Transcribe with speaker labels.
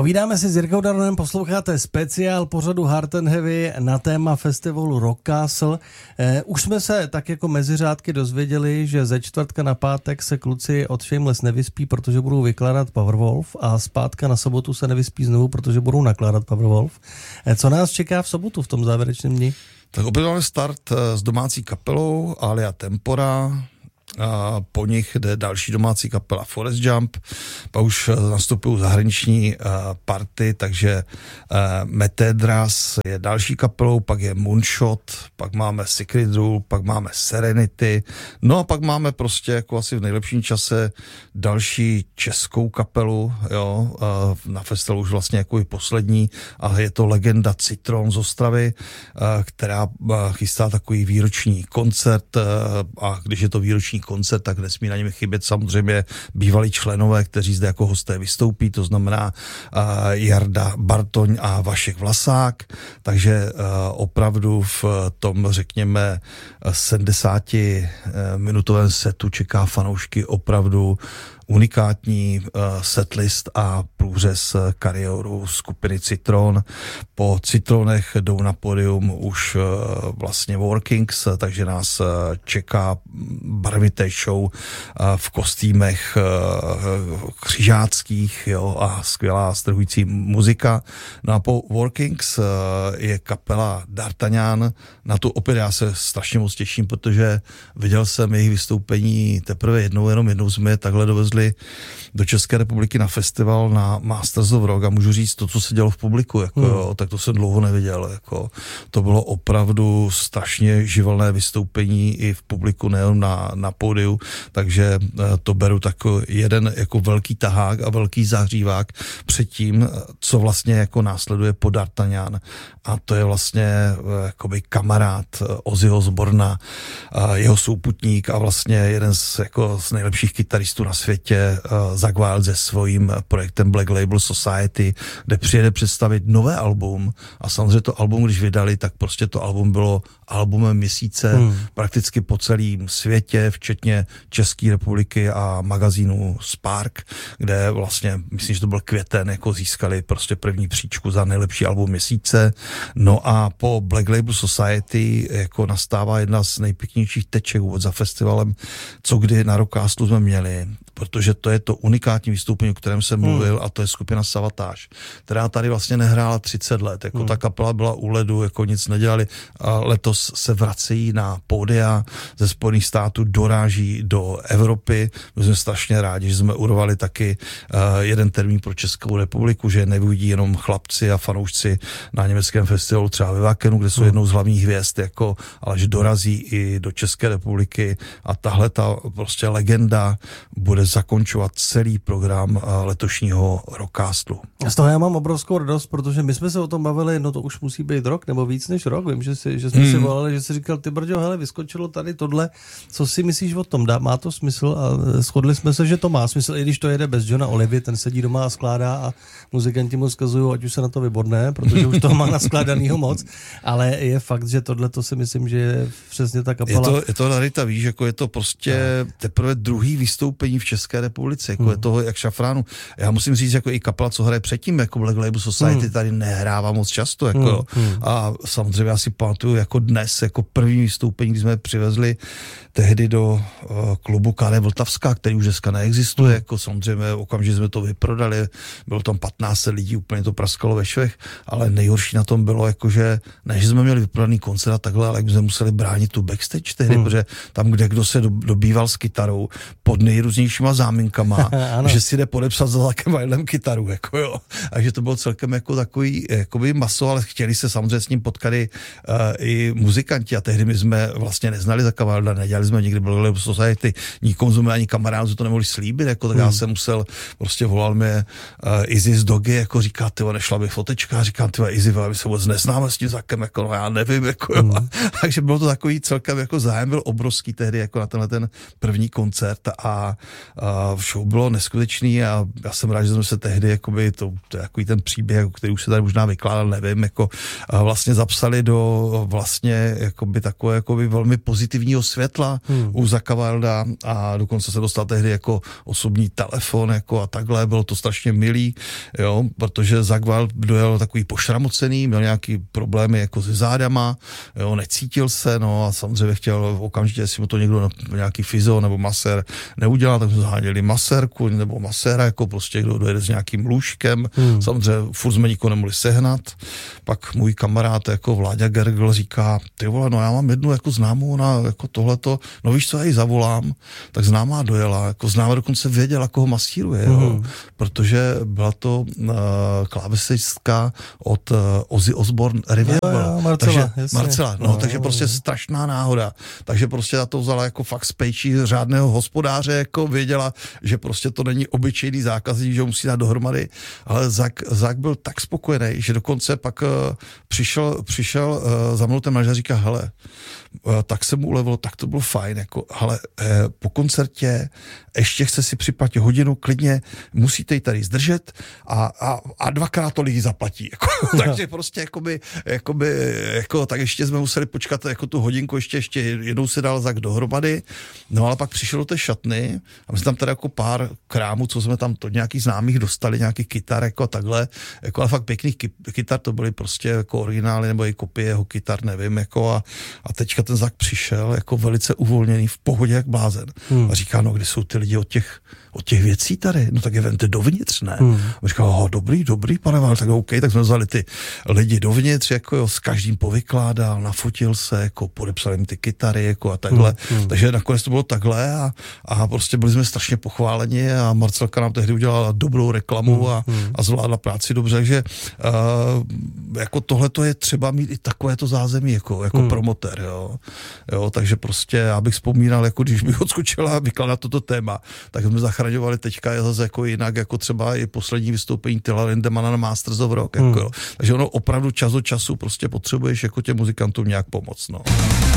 Speaker 1: Povídáme si s Jirkou Daronem, posloucháte speciál pořadu Hard and Heavy na téma festivalu Rock Castle. Už jsme se tak jako mezi řádky dozvěděli, že ze čtvrtka na pátek se kluci od Shameless nevyspí, protože budou vykládat Powerwolf, a zpátka na sobotu se nevyspí znovu, protože budou nakládat Powerwolf. Co nás čeká v sobotu v tom závěrečném dni?
Speaker 2: Tak opět máme start s domácí kapelou Alia Tempora. A po nich jde další domácí kapela Forest Jump, pak už nastupují zahraniční party, takže Metedras je další kapelou, pak je Moonshot, pak máme Secret Rule, pak máme Serenity, no a pak máme prostě jako asi v nejlepším čase další českou kapelu, jo, na festivalu už vlastně jako i poslední, a je to legenda Citron z Ostravy, která chystá takový výroční koncert, a když je to výroční koncert, tak nesmí na něm chybět samozřejmě bývalí členové, kteří zde jako hosté vystoupí, to znamená Jarda Bartoň a Vašek Vlasák, takže opravdu v tom, řekněme, 70-minutovém setu čeká fanoušky opravdu unikátní setlist a průřez kariéru skupiny Citron. Po Citronech jdou na pódium už vlastně Workings, takže nás čeká barvité show v kostýmech křižáckých, jo, a skvělá strhující muzika. No a po Workings je kapela D'Artagnan. Na tu opět já se strašně moc těším, protože viděl jsem jejich vystoupení teprve jenom jednou jsme je takhle dovezli do České republiky na festival na Masters of Rock, a můžu říct to, co se dělo v publiku, jako, jo, tak to jsem dlouho neviděl. Jako. To bylo opravdu strašně živelné vystoupení i v publiku, nejen na pódiu, takže to beru jako jeden jako velký tahák a velký zahřívák před tím, co vlastně jako následuje po D'Artagnan, a to je vlastně jakoby kamarád Ozzyho Osbourna, jeho souputník a vlastně jeden z nejlepších kytaristů na světě, Zakk Wylde se svým projektem Black Label Society, kde přijede představit nové album, a samozřejmě to album, když vydali, tak prostě to album bylo albumem měsíce prakticky po celém světě, včetně České republiky a magazínu Spark, kde vlastně, myslím, že to byl květen, jako získali prostě první příčku za nejlepší album měsíce. No a po Black Label Society jako nastává jedna z nejpěknějších teček vůbec za festivalem, co kdy na Rock Castle jsme měli, protože to je to unikátní vystoupení, o kterém jsem mluvil, a to je skupina Savatage, která tady vlastně nehrála 30 let. Jako ta kapela byla u ledu, jako nic nedělali, a letos se vracejí na pódia ze Spojených států, doráží do Evropy. My jsme strašně rádi, že jsme urvali taky jeden termín pro Českou republiku, že nevyuvidí jenom chlapci a fanoušci na německém festivalu třeba ve Wakenu, kde jsou jednou z hlavních hvězd, jako, ale že dorazí i do České republiky, a tahle ta prostě legenda bude zakončovat celý program letošního Rock Castlu.
Speaker 1: Z toho já mám obrovskou radost, protože my jsme se o tom bavili, no to už musí být rok nebo víc než rok. Vím, že jsme si volali, že jsi říkal, ty brďo, hele, vyskočilo tady tohle, co si myslíš o tom? Má to smysl? A shodli jsme se, že to má smysl, i když to jede bez Johna Olivy, ten sedí doma a skládá a muzikanti mu vzkazují, ať už se na to vybodne, protože už toho má naskládanýho moc, ale je fakt, že tohle to si myslím, že je přesně ta kapela.
Speaker 2: Je to Narita, víš, jako je to prostě teprve druhý vystoupení v České republice, jako je toho jak šafránu. Já musím říct, jako i kapela, co hraje předtím, jako Black Label Society, tady nehrává moc často, jako a samozřejmě já si pamatuju, jako dnes, jako první vystoupení, když jsme přivezli tehdy do klubu KD Vltavská, který už dneska neexistuje, jako samozřejmě okamžitě jsme to vyprodali, bylo tam 15 lidí, úplně to praskalo ve švech, ale nejhorší na tom bylo, jakože ne, že jsme měli vyprodaný koncert a takhle, ale jak jsme museli bránit tu backstage tehdy, protože tam, kde kdo se dobýval s kytarou pod nejrůznějšíma záminkama, že si jde podepsat za Zakkem Wildem kytaru, jako jo. Takže to bylo celkem jako takový jakoby maso, ale chtěli se samozřejmě s ním potkat i muzikanti, a tehdy my jsme vlastně neznali Zakka Wilda, nedělali jsme nikdy Black Label Society, nikomu jsme ani kamarádům to nemohli slíbit, jako tak já jsem musel, prostě volal mě Izzy z Dogy, jako říká, tyva, nešla by fotečka, říkám, tyva, Izzy, my se vůbec neznáme s tím Zakkem, jako no, já nevím, jako jo. Takže bylo to takový celkem jako zájem byl obrovský tehdy, jako na tenhle ten první koncert, a show bylo neskutečný, a já jsem rád, že jsme se tehdy, jakoby, to je takový ten příběh, který už se tady možná vykládal, nevím, jako vlastně zapsali do vlastně hodně jakoby takové jakoby velmi pozitivního světla u Zacka Wilda a dokonce se dostal tehdy jako osobní telefon jako a takhle, bylo to strašně milý, jo, protože Zack Wild dojel takový pošramocený, měl nějaký problémy jako se zádama, jo, necítil se, no a samozřejmě chtěl okamžitě, jestli mu to někdo nějaký fyzio nebo masér neudělal, tak jsme zháněli masérku nebo maséra, jako prostě kdo dojede s nějakým lůžkem, samozřejmě furt jsme nikoho nemohli sehnat, pak můj kamarád jako Vláďa Gergl říká, ty vole, no já mám jednu jako známou na jako tohleto, no víš co, já ji zavolám, tak známá dojela, jako známá dokonce věděla, koho masíruje, jo, protože byla to klávesistka od Ozzy Osbourne Revival. Marcela, takže prostě strašná náhoda. Takže prostě ta to vzala jako fakt z péčí řádného hospodáře, jako věděla, že prostě to není obyčejný zákazník, že ho musí dát dohromady, ale Zack byl tak spokojený, že dokonce pak přišel za mnou ten manažer a říká, hele, tak se mu ulevilo, tak to bylo fajn, jako, ale po koncertě ještě chce si připlatit hodinu, klidně musíte ji tady zdržet a dvakrát tolik ji zaplatí. Jako, takže prostě jako, tak ještě jsme museli počkat jako tu hodinku, ještě jednou se dal Zack dohromady, no ale pak přišel do té šatny a my jsme tam teda jako pár krámů, co jsme tam to nějakých známých dostali, nějaký kytar jako takhle, jako ale fakt pěkných kytar, to byly prostě jako originály nebo i kopie jeho kytar, nevím, jako a teďka ten Zack přišel jako velice uvolněný, v pohodě jak blázen a říká, no kde jsou ty lidi od těch věcí tady, no tak je vemte dovnitř, ne? A říkal, dobrý, pane Vál, tak OK, tak jsme vzali ty lidi dovnitř, jako jo, s každým povykládal, nafotil se, jako podepsali jim ty kytary, jako a takhle, takže nakonec to bylo takhle a prostě byli jsme strašně pochváleni a Marcelka nám tehdy udělala dobrou reklamu a zvládla práci dobře, takže jako tohleto je třeba mít i takovéto zázemí, jako promotér, jo, takže prostě já bych vzpomínal, jako když bych odskočila a vykládat toto téma, tak jsme zachraňovali teďka je zase jako jinak, jako třeba i poslední vystoupení Tilla Lindemana na Masters of Rock, jako, takže ono opravdu čas od času prostě potřebuješ jako těm muzikantům nějak pomoct, no.